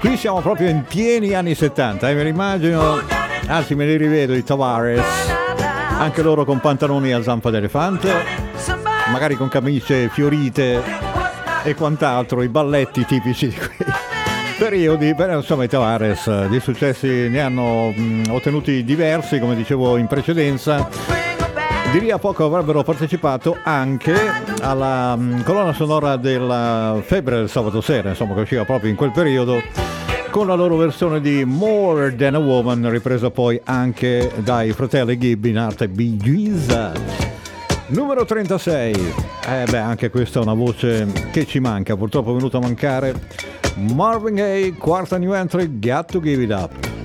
Qui siamo proprio in pieni anni 70, me li immagino, anzi me li rivedo i Tavares, anche loro con pantaloni a zampa d'elefante, magari con camicie fiorite e quant'altro, i balletti tipici di quei periodi. Però insomma i Tavares di successi ne hanno ottenuti diversi, come dicevo in precedenza. Di lì a poco avrebbero partecipato anche alla colonna sonora della Febbre del sabato sera, insomma, che usciva proprio in quel periodo, con la loro versione di More Than a Woman, ripresa poi anche dai fratelli Gibb in arte Bee Gees. Numero 36, anche questa è una voce che ci manca, purtroppo è venuta a mancare. Marvin Gaye, quarta new entry, Got to Give It Up.